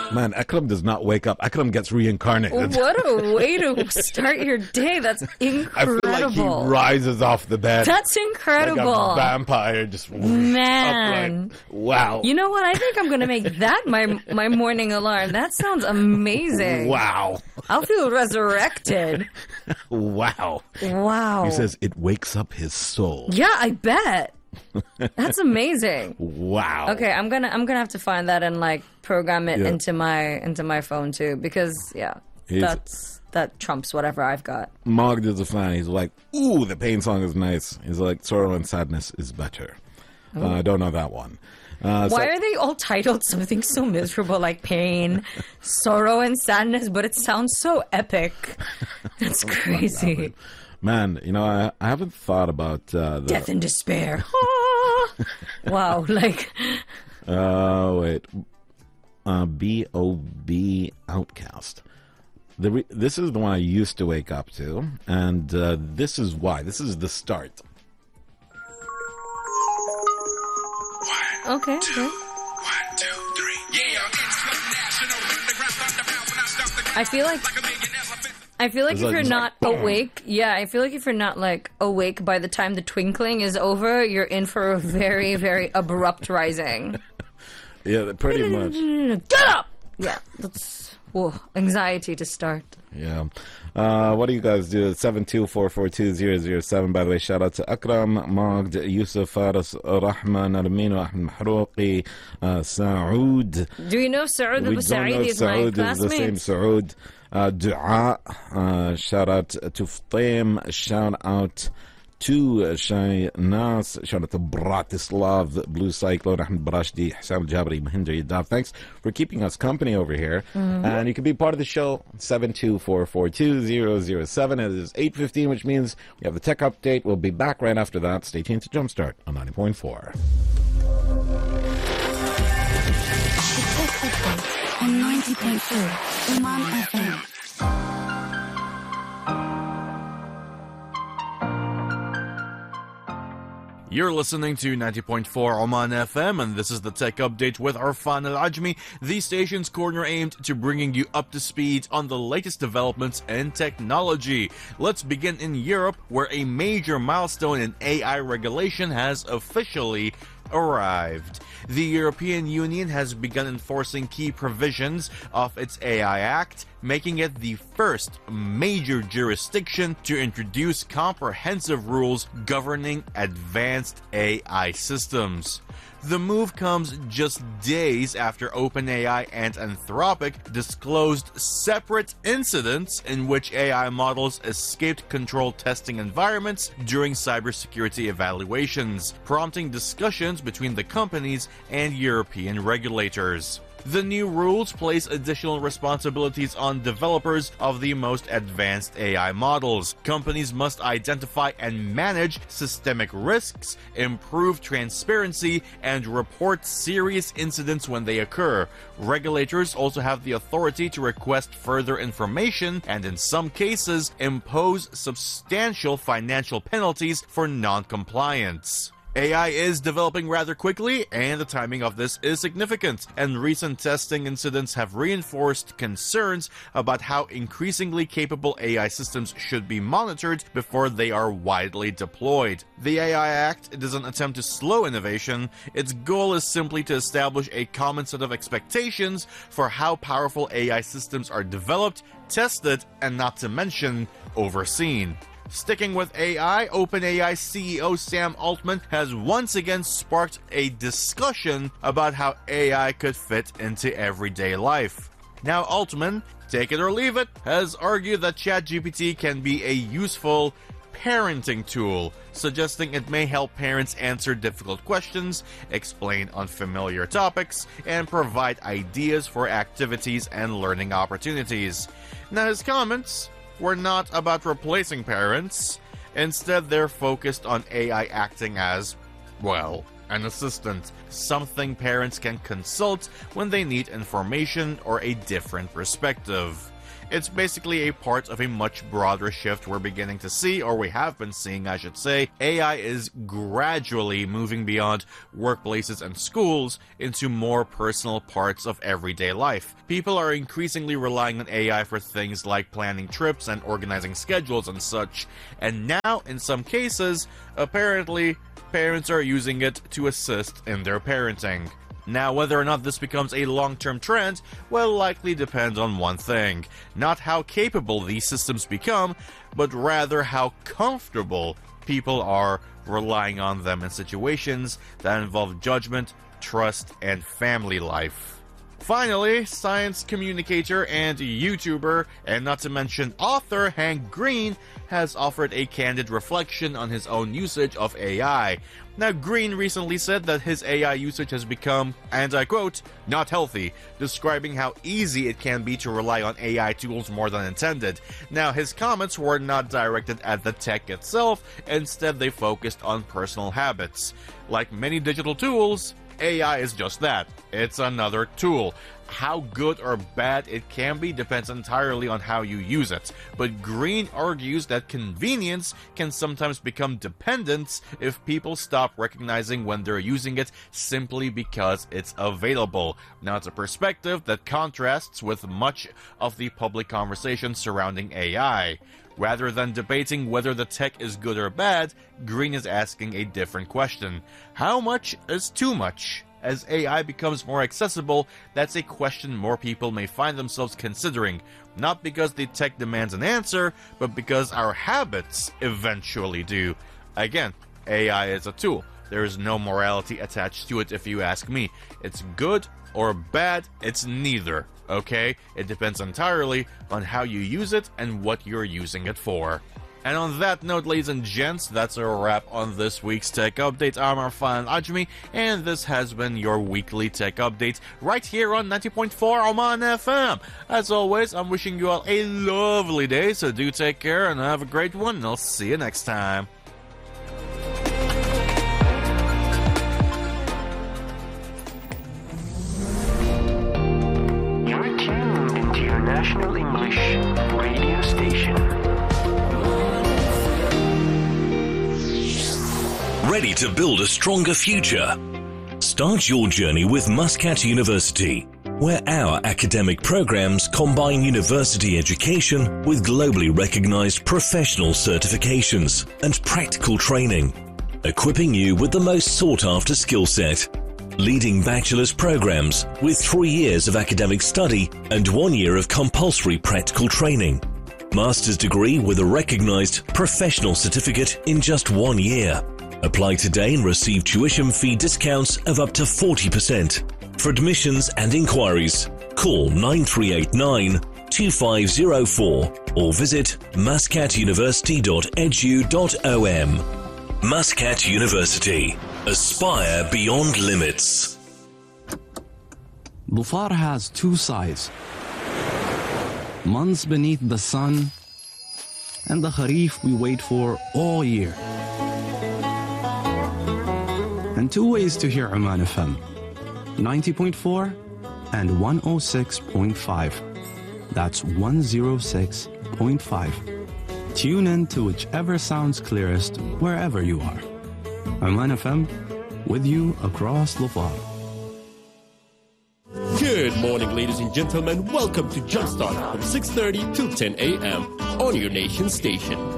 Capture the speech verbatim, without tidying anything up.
Man, Akram does not wake up. Akram gets reincarnated. What a way to start your day. That's incredible. I feel like he rises off the bed. That's incredible. Like a vampire just Man. Upright. Wow. You know what? I think I'm going to make that my my morning alarm. That sounds amazing. Wow. I'll feel resurrected. Wow. Wow. He says it wakes up his soul. Yeah, I bet. That's amazing. Wow. Okay, I'm gonna I'm gonna have to find that and like program it Yeah. into my into my phone too, because yeah, He's- that's that trumps whatever I've got. Mogd is a fan. He's like, ooh, the pain song is nice. He's like, sorrow and sadness is better. Uh, I don't know that one. Uh, Why so- are they all titled something so miserable like pain, sorrow, and sadness, but it sounds so epic? That's crazy. Man, you know, I, I haven't thought about uh, the... Death and despair. Wow, like... Uh, wait. Uh, B O B Outcast. The re- this is the one I used to wake up to, and uh, this is why. This is the start. Okay, okay. I feel like I feel like It's if like- you're it's not like, boom. awake, yeah, I feel like if you're not like awake by the time the twinkling is over, you're in for a very, very abrupt rising. Yeah, pretty much. Get up! Yeah, that's whoa, anxiety to start. Yeah. Uh, what do you guys do? seven two four four two zero zero seven. By the way, shout out to Akram, Mogd, Yusuf, Faris, Rahman, Armino, Ahmed Mahrouqi, uh, Saoud. Do you know Saoud We Abu don't Sa'id know is my Saoud is the same classmate? Saoud. Uh, Dua, uh, shout out to Ftaim, shout out to Shay Nas, shout out to Bratislav, Blue Cyclone, Ahmed Barashdi, Hassan Al-Jabri, Mahinder Yadav. Thanks for keeping us company over here. Mm-hmm. And you can be part of the show, seven two four four two zero zero seven. It is eight fifteen, which means we have the tech update. We'll be back right after that. Stay tuned to Jumpstart on ninety point four. Tech Update on ninety point four Oman F M. You're listening to ninety point four Oman F M, and this is the Tech Update with Arfan Al-Ajmi, the station's corner aimed to bringing you up to speed on the latest developments in technology. Let's begin in Europe, where a major milestone in A I regulation has officially arrived. The European Union has begun enforcing key provisions of its A I Act, making it the first major jurisdiction to introduce comprehensive rules governing advanced A I systems. The move comes just days after OpenAI and Anthropic disclosed separate incidents in which A I models escaped controlled testing environments during cybersecurity evaluations, prompting discussions between the companies and European regulators. The new rules place additional responsibilities on developers of the most advanced A I models. Companies must identify and manage systemic risks, improve transparency, and report serious incidents when they occur. Regulators also have the authority to request further information and, in some cases, impose substantial financial penalties for non-compliance. A I is developing rather quickly, and the timing of this is significant, and recent testing incidents have reinforced concerns about how increasingly capable A I systems should be monitored before they are widely deployed. The A I Act doesn't attempt to slow innovation. Its goal is simply to establish a common set of expectations for how powerful A I systems are developed, tested, and not to mention, overseen. Sticking with A I, OpenAI C E O Sam Altman has once again sparked a discussion about how A I could fit into everyday life. Now, Altman, take it or leave it, has argued that ChatGPT can be a useful parenting tool, suggesting it may help parents answer difficult questions, explain unfamiliar topics, and provide ideas for activities and learning opportunities. Now, his comments were not about replacing parents. Instead, they're focused on A I acting as, well, an assistant, something parents can consult when they need information or a different perspective. It's basically a part of a much broader shift we're beginning to see, or we have been seeing, I should say. A I is gradually moving beyond workplaces and schools into more personal parts of everyday life. People are increasingly relying on A I for things like planning trips and organizing schedules and such. And now, in some cases, apparently, parents are using it to assist in their parenting. Now, whether or not this becomes a long-term trend will likely depend on one thing. Not how capable these systems become, but rather how comfortable people are relying on them in situations that involve judgment, trust, and family life. Finally, science communicator and YouTuber, and not to mention author, Hank Green, has offered a candid reflection on his own usage of A I. Now, Green recently said that his A I usage has become, and I quote, not healthy, describing how easy it can be to rely on A I tools more than intended. Now, his comments were not directed at the tech itself, instead they focused on personal habits. Like many digital tools, A I is just that. It's another tool. How good or bad it can be depends entirely on how you use it. But Green argues that convenience can sometimes become dependence if people stop recognizing when they're using it simply because it's available. Now, it's a perspective that contrasts with much of the public conversation surrounding A I. Rather than debating whether the tech is good or bad, Green is asking a different question. How much is too much? As A I becomes more accessible, that's a question more people may find themselves considering, not because the tech demands an answer, but because our habits eventually do. Again, A I is a tool. There is no morality attached to it if you ask me. It's good or bad, it's neither, okay? It depends entirely on how you use it and what you're using it for. And on that note, ladies and gents, that's a wrap on this week's Tech Update. I'm Arfan Ajmi, and this has been your weekly Tech Update right here on ninety point four Oman F M. As always, I'm wishing you all a lovely day, so do take care and have a great one, and I'll see you next time. You're tuned into your national English radio station. Ready to build a stronger future? Start your journey with Muscat University, where our academic programs combine university education with globally recognized professional certifications and practical training, equipping you with the most sought-after skill set. Leading bachelor's programs with three years of academic study and one year of compulsory practical training. Master's degree with a recognized professional certificate in just one year. Apply today and receive tuition fee discounts of up to forty percent. For admissions and inquiries, call nine three eight nine, two five zero four or visit muscat university dot edu dot o m. Muscat University. Aspire beyond limits. Dhofar has two sides. Months beneath the sun and the Kharif we wait for all year. And two ways to hear Oman F M, ninety point four and one oh six point five. That's one oh six point five. Tune in to whichever sounds clearest wherever you are. Oman F M, with you across Dhofar. Good morning, ladies and gentlemen. Welcome to Jumpstart from six thirty till ten a.m. on your nation station.